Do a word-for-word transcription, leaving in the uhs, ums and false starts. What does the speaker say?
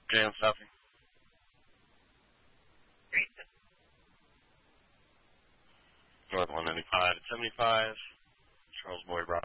J M Staffing. North one ninety-five at seventy-five. Charles Boyd,